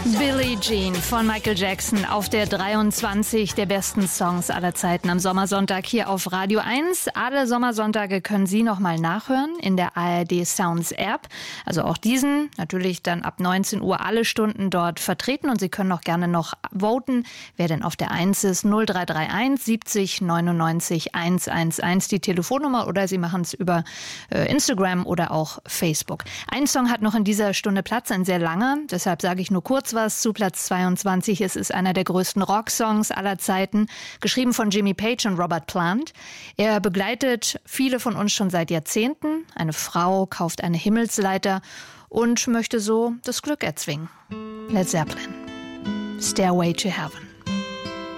Billie Jean von Michael Jackson auf der 23 der besten Songs aller Zeiten am Sommersonntag hier auf Radio 1. Alle Sommersonntage können Sie nochmal nachhören in der ARD Sounds App. Also auch diesen, natürlich dann ab 19 Uhr alle Stunden dort vertreten. Und Sie können auch gerne noch voten, wer denn auf der 1 ist. 0331 70 99 111 die Telefonnummer, oder Sie machen es über Instagram oder auch Facebook. Ein Song hat noch in dieser Stunde Platz, ein sehr langer. Deshalb sage ich nur kurz was zu Platz 22. Es ist einer der größten Rocksongs aller Zeiten, geschrieben von Jimmy Page und Robert Plant. Er begleitet viele von uns schon seit Jahrzehnten. Eine Frau kauft eine Himmelsleiter und möchte so das Glück erzwingen. Led Zeppelin, Stairway to Heaven.